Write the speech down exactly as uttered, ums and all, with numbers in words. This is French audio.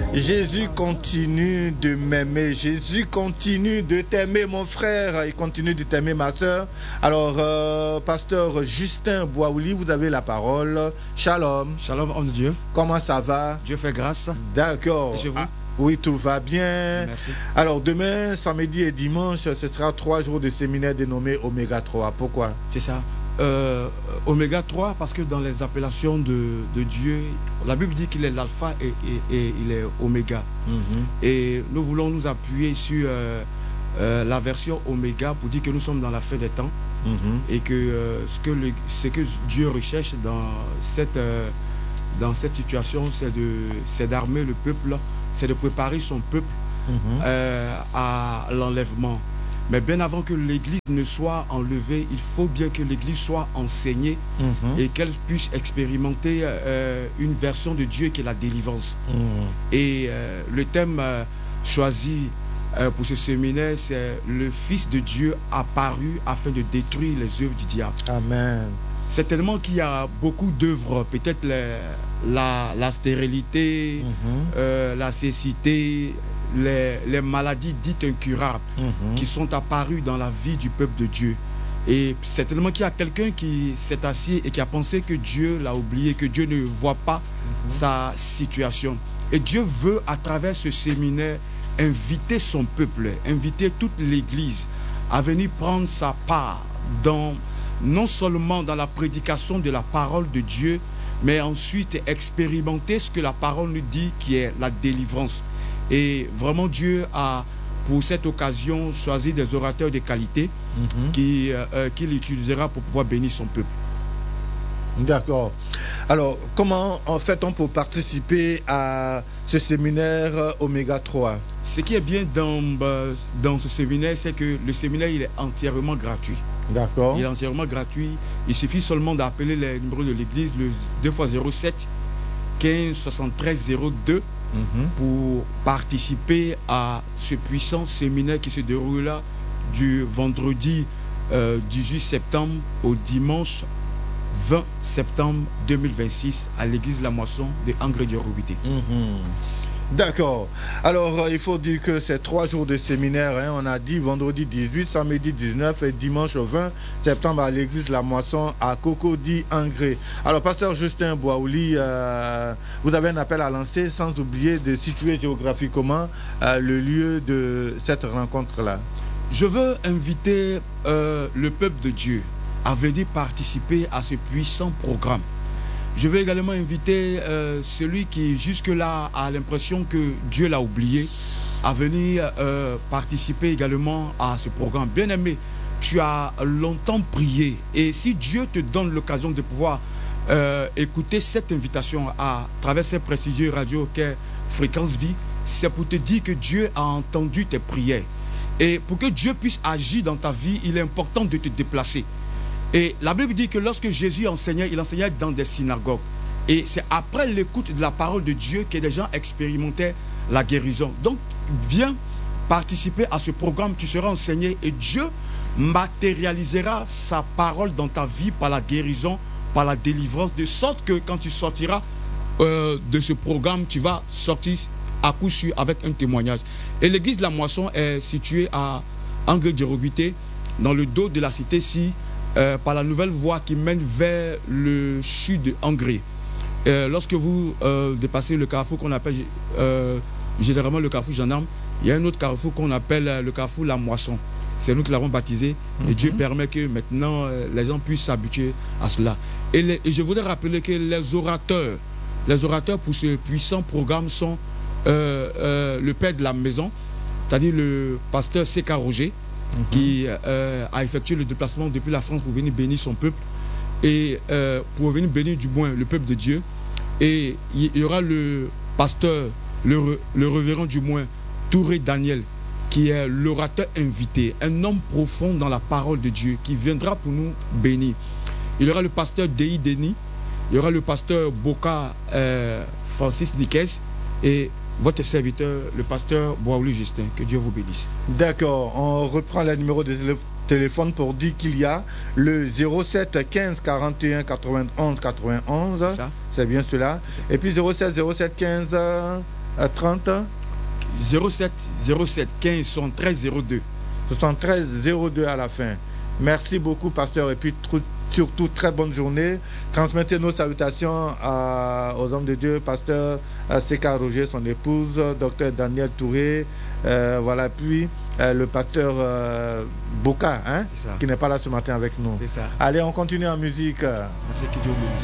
Jésus continue de m'aimer. Jésus continue de t'aimer, mon frère. Il continue de t'aimer, ma soeur. Alors, euh, pasteur Justin Boaouli, vous avez la parole. Shalom. Shalom, homme de Dieu. Comment ça va? Dieu fait grâce. D'accord. Et chez vous? Ah, oui, tout va bien. Merci. Alors, demain, samedi et dimanche, ce sera trois jours de séminaire dénommé Oméga trois. Pourquoi? C'est ça. Euh, Oméga trois, parce que dans les appellations de, de Dieu, la Bible dit qu'il est l'alpha et, et, et il est oméga. Mm-hmm. Et nous voulons nous appuyer sur euh, euh, la version oméga pour dire que nous sommes dans la fin des temps. Mm-hmm. Et que, euh, ce que le, ce que Dieu recherche dans cette, euh, dans cette situation, c'est de, c'est d'armer le peuple, c'est de préparer son peuple mm-hmm. euh, à l'enlèvement. Mais bien avant que l'Église ne soit enlevée, il faut bien que l'Église soit enseignée mm-hmm. et qu'elle puisse expérimenter euh, une version de Dieu qui est la délivrance. Mm-hmm. Et euh, le thème euh, choisi euh, pour ce séminaire, c'est le Fils de Dieu apparu afin de détruire les œuvres du diable. Amen. C'est tellement qu'il y a beaucoup d'œuvres, peut-être la, la stérilité, mm-hmm. euh, la cécité, Les, les maladies dites incurables mm-hmm. qui sont apparues dans la vie du peuple de Dieu. Et c'est tellement qu'il y a quelqu'un qui s'est assis et qui a pensé que Dieu l'a oublié, que Dieu ne voit pas mm-hmm. sa situation. Et Dieu veut, à travers ce séminaire, inviter son peuple, inviter toute l'Église à venir prendre sa part, dans, non seulement dans la prédication de la parole de Dieu, mais ensuite expérimenter ce que la parole nous dit, qui est la délivrance. Et vraiment, Dieu a, pour cette occasion, choisi des orateurs de qualité mm-hmm. qui, euh, qu'il utilisera pour pouvoir bénir son peuple. D'accord. Alors, comment en fait on peut participer à ce séminaire Oméga trois? Ce qui est bien dans, euh, dans ce séminaire, c'est que le séminaire il est entièrement gratuit. D'accord. Il est entièrement gratuit. Il suffit seulement d'appeler les numéros de l'église, le deux fois zéro sept quinze soixante-treize zéro deux. Mm-hmm. pour participer à ce puissant séminaire qui se déroule là du vendredi euh, dix-huit septembre au dimanche vingt septembre deux mille vingt-six à l'église La Moisson de Angré-Diorobité. Mm-hmm. D'accord. Alors, euh, il faut dire que c'est trois jours de séminaire. Hein. On a dit vendredi dix-huit, samedi dix-neuf et dimanche vingt septembre à l'église La Moisson à Cocody, Angré. Alors, pasteur Justin Boaouli, euh, vous avez un appel à lancer sans oublier de situer géographiquement euh, le lieu de cette rencontre-là. Je veux inviter euh, le peuple de Dieu à venir participer à ce puissant programme. Je veux également inviter euh, celui qui jusque-là a l'impression que Dieu l'a oublié à venir euh, participer également à ce programme. Bien-aimé, tu as longtemps prié et si Dieu te donne l'occasion de pouvoir euh, écouter cette invitation à travers ces prestigieuses radios qu'est Fréquence Vie, c'est pour te dire que Dieu a entendu tes prières. Et pour que Dieu puisse agir dans ta vie, il est important de te déplacer. Et la Bible dit que lorsque Jésus enseignait, il enseignait dans des synagogues. Et c'est après l'écoute de la parole de Dieu que les gens expérimentaient la guérison. Donc, viens participer à ce programme, tu seras enseigné et Dieu matérialisera sa parole dans ta vie par la guérison, par la délivrance, de sorte que quand tu sortiras euh, de ce programme, tu vas sortir à coup sûr avec un témoignage. Et l'église de La Moisson est située à Angré-Diorobité, dans le dos de la cité-ci, Euh, par la nouvelle voie qui mène vers le chute de Angré. Euh, lorsque vous euh, dépassez le carrefour qu'on appelle euh, généralement le carrefour gendarme, il y a un autre carrefour qu'on appelle euh, le carrefour La Moisson. C'est nous qui l'avons baptisé mm-hmm. et Dieu permet que maintenant euh, les gens puissent s'habituer à cela. Et, les, et je voudrais rappeler que les orateurs, les orateurs pour ce puissant programme sont euh, euh, le père de la maison, c'est-à-dire le pasteur Seka Roger, Mm-hmm. qui euh, a effectué le déplacement depuis la France pour venir bénir son peuple et euh, pour venir bénir du moins le peuple de Dieu. Et il y aura le pasteur, le, le révérend du moins Touré Daniel, qui est l'orateur invité, un homme profond dans la parole de Dieu qui viendra pour nous bénir. Il y aura le pasteur Dei Denis, il y aura le pasteur Boka euh, Francis Niquez et votre serviteur, le pasteur Boaouli Justin. Que Dieu vous bénisse. D'accord. On reprend le numéro de téléphone pour dire qu'il y a le zéro sept quinze quarante et un quatre-vingt-onze quatre-vingt-onze. C'est bien cela. Et puis zéro sept zéro sept quinze trente zéro sept zéro sept quinze soixante-treize zéro deux. soixante-treize zéro deux à la fin. Merci beaucoup, pasteur, et puis surtout, très bonne journée. Transmettez nos salutations à, aux hommes de Dieu, pasteur Seka Roger, son épouse, docteur Daniel Touré, euh, voilà, puis euh, le pasteur euh, Boka, hein, qui n'est pas là ce matin avec nous. C'est ça. Allez, on continue en musique. Merci, que Dieu bénisse.